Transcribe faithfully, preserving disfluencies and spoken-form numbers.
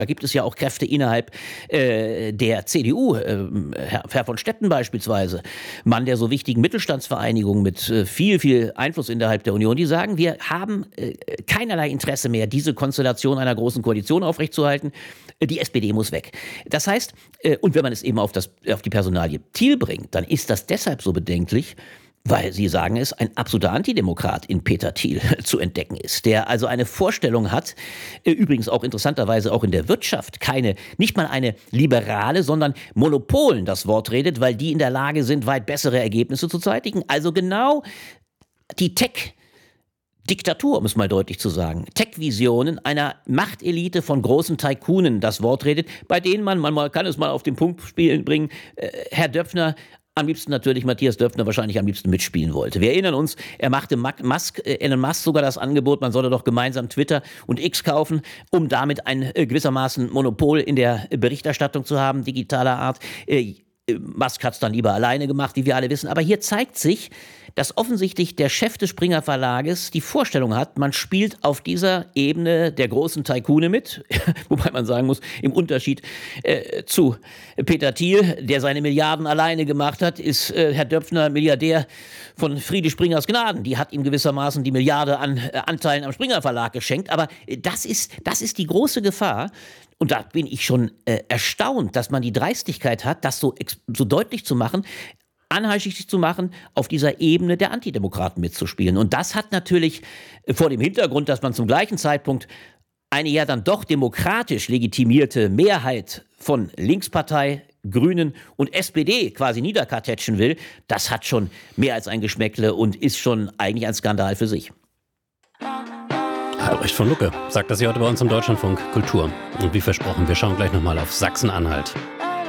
Da gibt es ja auch Kräfte innerhalb äh, der C D U, äh, Herr, Herr von Stetten beispielsweise, Mann der so wichtigen Mittelstandsvereinigung mit äh, viel, viel Einfluss innerhalb der Union, die sagen, wir haben äh, keinerlei Interesse mehr, diese Konstellation einer großen Koalition aufrechtzuerhalten. Äh, die S P D muss weg. Das heißt, äh, und wenn man es eben auf, das, auf die Personalie Thiel bringt, dann ist das deshalb so bedenklich, weil Sie sagen es, ein absoluter Antidemokrat in Peter Thiel zu entdecken ist, der also eine Vorstellung hat, übrigens auch interessanterweise auch in der Wirtschaft, keine, nicht mal eine liberale, sondern Monopolen das Wort redet, weil die in der Lage sind, weit bessere Ergebnisse zu zeitigen. Also genau die Tech- Diktatur, um es mal deutlich zu sagen, Tech-Visionen einer Machtelite von großen Tycoonen das Wort redet, bei denen man, man kann es mal auf den Punkt spielen bringen, äh, Herr Döpfner am liebsten natürlich, Matthias Döpfner wahrscheinlich am liebsten mitspielen wollte. Wir erinnern uns, er machte Musk, äh, Elon Musk sogar das Angebot, man solle doch gemeinsam Twitter und X kaufen, um damit ein äh, gewissermaßen Monopol in der Berichterstattung zu haben, digitaler Art. Äh, Musk hat es dann lieber alleine gemacht, wie wir alle wissen. Aber hier zeigt sich, dass offensichtlich der Chef des Springer Verlages die Vorstellung hat, man spielt auf dieser Ebene der großen Tycoone mit, wobei man sagen muss, im Unterschied äh, zu Peter Thiel, der seine Milliarden alleine gemacht hat, ist äh, Herr Döpfner Milliardär von Friede Springers Gnaden. Die hat ihm gewissermaßen die Milliarde an äh, Anteilen am Springer Verlag geschenkt. Aber äh, das ist, das ist die große Gefahr. Und da bin ich schon äh, erstaunt, dass man die Dreistigkeit hat, das so, so deutlich zu machen, anheischig zu machen, auf dieser Ebene der Antidemokraten mitzuspielen. Und das hat natürlich äh, vor dem Hintergrund, dass man zum gleichen Zeitpunkt eine ja dann doch demokratisch legitimierte Mehrheit von Linkspartei, Grünen und S P D quasi niederkartätschen will, das hat schon mehr als ein Geschmäckle und ist schon eigentlich ein Skandal für sich. Albrecht von Lucke sagt das hier heute bei uns im Deutschlandfunk Kultur. Und wie versprochen, wir schauen gleich nochmal auf Sachsen-Anhalt.